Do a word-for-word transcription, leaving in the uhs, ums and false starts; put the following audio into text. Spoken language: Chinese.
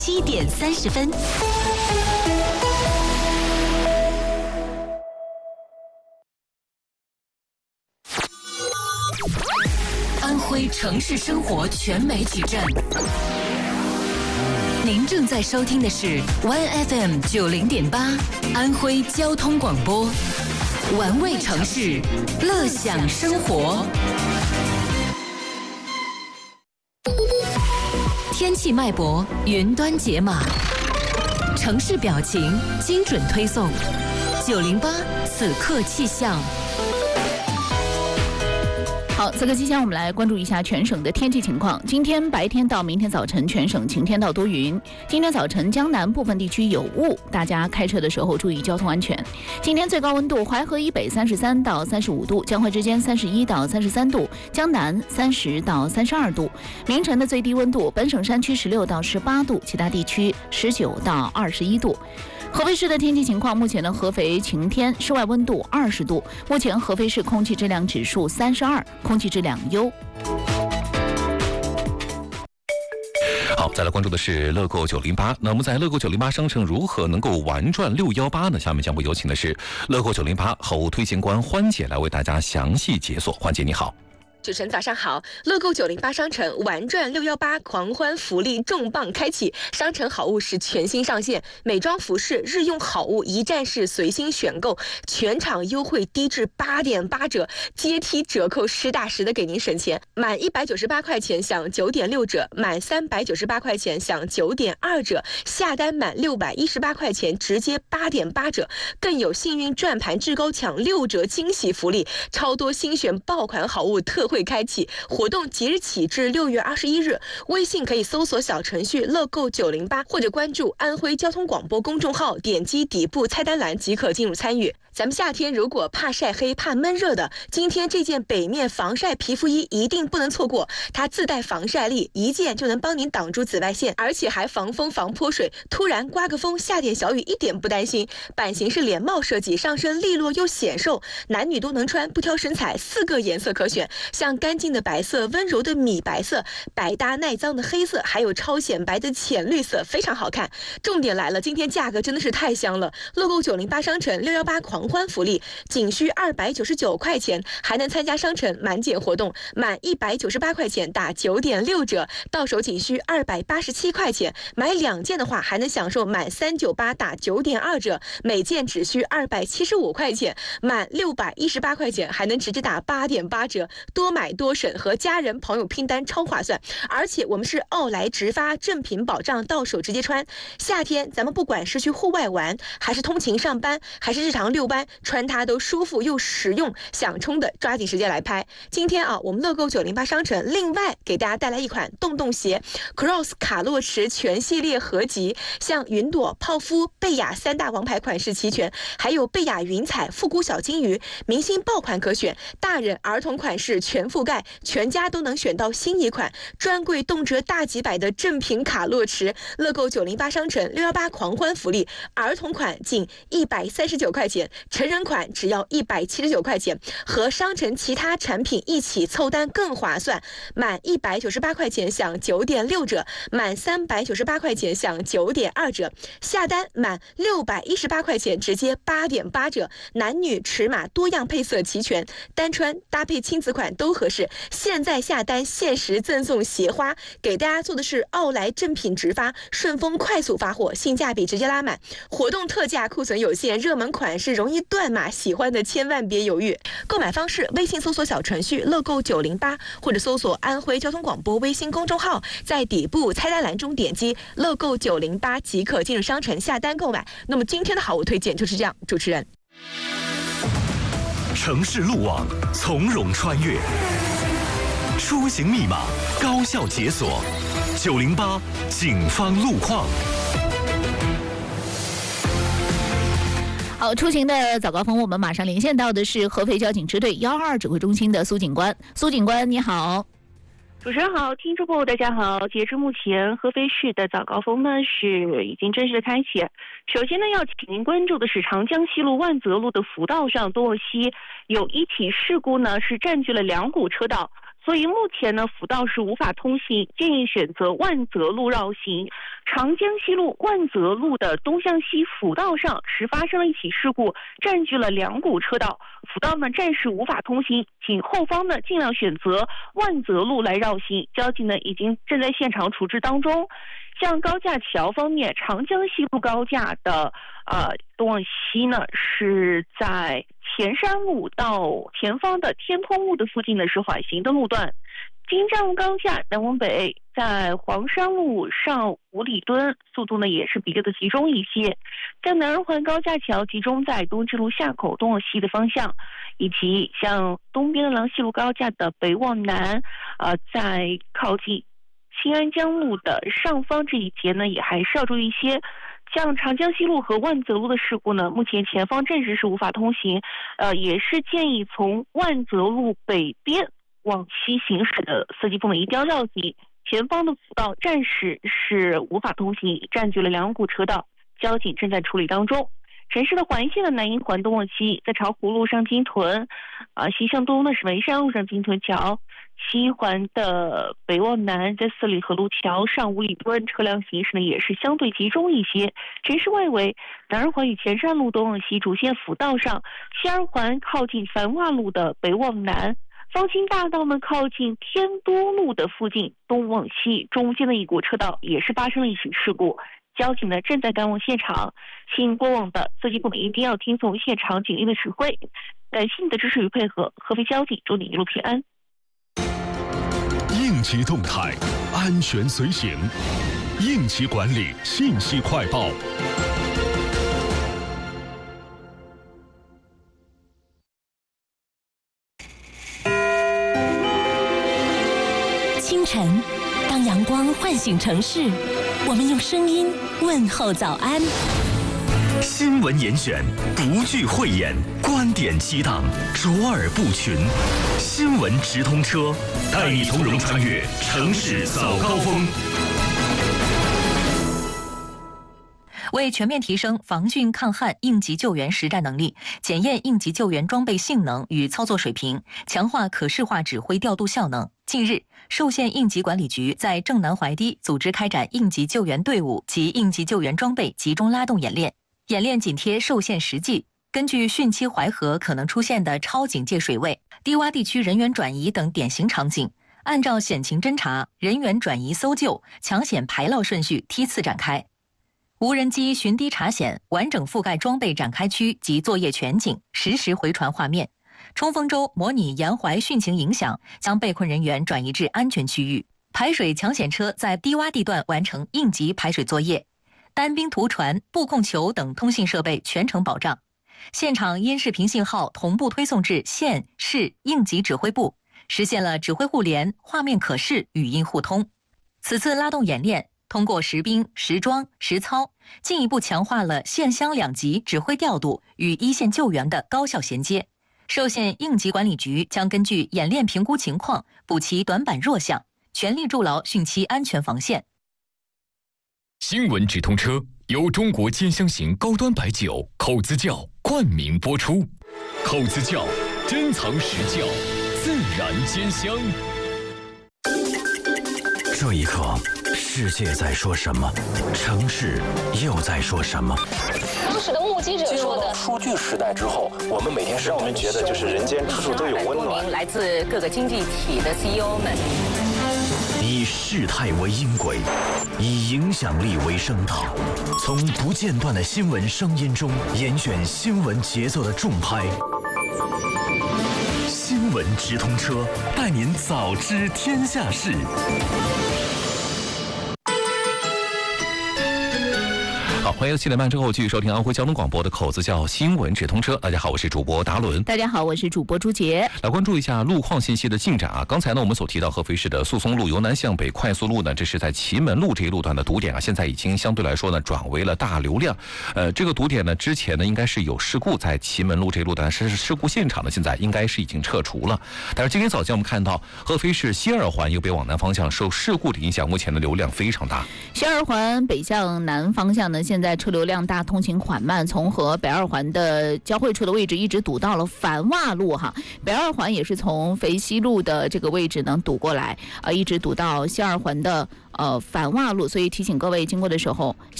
七点三十分。安徽城市生活全媒体站，您正在收听的是 One F M 九零点八安徽交通广播，玩味城市，乐享生活。天气脉搏，云端解码，城市表情，精准推送。九零八此刻气象。 好，此刻气象我们来关注一下全省的天气情况。今天白天到明天早晨全省晴天到多云。今天早晨江南部分地区有雾，大家开车的时候注意交通安全。今天最高温度淮河以北三十三到三十五度，江淮之间三十一到三十三度，江南三十到三十二度。凌晨的最低温度，本省山区十六到十八度，其他地区十九到二十一度。合肥市的天气情况，目前的合肥晴天，室外温度二十度。目前合肥市空气质量指数三十二，空气质量优。 好，再来关注的是乐购九零八。那么在乐购九零八商城如何能够玩转六一八呢？下面将会有请的是乐购九零八后推荐官欢姐来为大家详细解锁。欢姐你好。 主持人早上好，乐购九零八商城玩转六一八狂欢福利重磅开启，商城好物是全新上线，美妆服饰、日用好物一站式随心选购，全场优惠低至八点八折，阶梯折扣实打实的给您省钱。满一百九十八块钱享九点六折，满三百九十八块钱享九点二折，下单满六百一十八块钱直接八点八折，更有幸运转盘至高抢六折惊喜福利，超多新选爆款好物特会开启，活动即日起至六月二十一日。微信可以搜索小程序乐购九零八，或者关注安徽交通广播公众号，点击底部菜单栏即可进入参与。咱们夏天如果怕晒黑、怕闷热的，今天这件北面防晒皮肤衣一定不能错过。它自带防晒力，一件就能帮您挡住紫外线，而且还防风防泼水，突然刮个风、下点小雨一点不担心。版型是连帽设计，上身利落又显瘦，男女都能穿，不挑身材，四个颜色可选，像干净的白色、温柔的米白色、百搭耐脏的黑色，还有超显白的浅绿色，非常好看。重点来了，今天价格真的是太香了！乐购九零八商城六一八狂欢福利，仅需二百九十九块钱，还能参加商城满减活动，满一百九十八块钱打九点六折，到手仅需二百八十七块钱。买两件的话，还能享受满三九八打九点二折，每件只需二百七十五块钱，满六百一十八块钱还能直接打八点八折，多买多省，和家人朋友拼单超划算。而且我们是奥莱直发正品保障，到手直接穿。夏天咱们不管是去户外玩，还是通勤上班，还是日常遛弯，穿它都舒服又实用。想冲的抓紧时间来拍。今天啊，我们乐购九零八商城另外给大家带来一款洞洞鞋 Cross 卡洛驰全系列合集，像云朵、泡芙、贝雅三大王牌款式齐全，还有贝雅云彩、复古小金鱼，明星爆款可选，大人儿童款式全覆盖，全家都能选到心仪款，专柜动辄大几百的正品卡洛驰。乐购九零八商城六一八狂欢福利，儿童款仅一百三十九块钱，成人款只要一百七十九块钱，和商城其他产品一起凑单更划算。满一百九十八块钱享九点六折，满三百九十八块钱享九点二折，下单满六百一十八块钱直接八点八折，男女尺码多样配色齐全，单穿搭配亲子款都合适。现在下单限时赠送鞋花，给大家做的是奥莱正品直发，顺丰快速发货，性价比直接拉满。活动特价，库存有限，热门款式容易断码，喜欢的千万别犹豫。购买方式：微信搜索小程序乐购九零八，或者搜索安徽交通广播微信公众号，在底部菜单栏中点击乐购九零八即可进入商城下单购买。那么今天的好物推荐就是这样，主持人。 城市路网从容穿越，出行密码高效解锁，九零八警方路况。 好，出行的早高峰，我们马上连线到的是合肥交警支队幺二二指挥中心的苏警官。苏警官，你好。 主持人好，听众朋友大家好。截至目前，合肥市的早高峰呢是已经正式的开启。首先呢，要请您关注的是长江西路万泽路的辅道上东往西有一起事故呢，是占据了两股车道。 所以目前呢，辅道是无法通行，建议选择万泽路绕行。长江西路万泽路的东向西辅道上是发生了一起事故，占据了两股车道，辅道呢暂时无法通行，请后方呢尽量选择万泽路来绕行。交警呢已经正在现场处置当中。像高架桥方面，长江西路高架的呃东往西呢是在前山路到前方的天通路的附近呢是缓行的路段。京站路高架南往北在黄山路上五里墩，速度呢也是比较的集中一些。像南二环高架桥集中在东直路下口东往西的方向，以及像东边的郎西路高架的北往南，呃，在靠近新安江路的上方这一节呢，也还是要注意一些。像长江西路和万泽路的事故呢，目前前方暂时是无法通行，呃，也是建议从万泽路北边往西行驶的司机部门一定要绕行，前方的辅道暂时是无法通行，占据了两股车道，交警正在处理当中。城市的环线的南一环东往西，在巢湖路上金屯，啊、呃，西向东呢是梅山路上金屯桥，西环的北往南在四里河路桥上五里墩，车辆行驶呢也是相对集中一些。城市外围，南二环与前山路东往西主线辅道上，西二环靠近繁华路的北往南。方兴大道呢，靠近天都路的附近，东往西中间的一股车道也是发生了一起事故，交警呢正在赶往现场，请过往的司机部门一定要听从现场警力的指挥。感谢你的支持与配合，合肥交警祝你一路平安。 应急动态，安全随行，应急管理信息快报。 清晨，当阳光唤醒城市，我们用声音问候早安。 新闻严选，不惧讳言，观点激荡，卓尔不群。新闻直通车，带你从容穿越城市早高峰。 为全面提升防汛抗旱应急救援实战能力，检验应急救援装备性能与操作水平，强化可视化指挥调度效能。近日，寿县应急管理局在正南淮堤组织开展应急救援队伍及应急救援装备集中拉动演练。演练紧贴寿县实际，根据汛期淮河可能出现的超警戒水位、低洼地区人员转移等典型场景，按照险情侦查、人员转移搜救、抢险排涝顺序梯次展开。无人机巡堤查险，完整覆盖装备展开区及作业全景，实时回传画面。冲锋舟模拟沿淮汛情影响，将被困人员转移至安全区域。排水抢险车在低洼地段完成应急排水作业。单兵图传、布控球等通信设备全程保障。现场音视频信号同步推送至县市应急指挥部，实现了指挥互联、画面可视、语音互通。此次拉动演练，通过实兵、实装、实操，进一步强化了县乡两级指挥调度与一线救援的高效衔接。寿县应急管理局将根据演练评估情况，补齐短板弱项，全力筑牢汛期安全防线。 新闻直通车由中国兼香型高端白酒口子窖冠名播出。口子窖，珍藏实窖，自然兼香。 这一刻，世界在说什么？城市又在说什么？ 当时的目击者说的， 数据时代之后，我们每天让我们觉得就是人间处处都有温暖。 来自各个经济体的 C E O 们， 以事态为音轨，以影响力为声道，从不间断的新闻声音中严选新闻节奏的重拍。新闻直通车，带您早知天下事。 好，欢迎七点半之后继续收听安徽交通广播的口子窖新闻直通车。大家好，我是主播达伦。 大家好，我是主播朱杰。 来关注一下路况信息的进展啊。刚才呢，我们所提到合肥市的宿松路由南向北快速路呢，这是在祁门路这一路段的堵点啊，现在已经相对来说呢转为了大流量。呃，这个堵点呢，之前呢应该是有事故在祁门路这一路段，是事故现场呢，现在应该是已经撤除了。但是今天早间我们看到合肥市西二环由北往南方向受事故的影响，目前的流量非常大。 西二环北向南方向呢， 现在车流量大，通行缓慢，从和北二环的交汇处的位置一直堵到了繁洼路哈。北二环也是从肥西路的这个位置能堵过来，呃，一直堵到西二环的呃繁洼路，所以提醒各位经过的时候。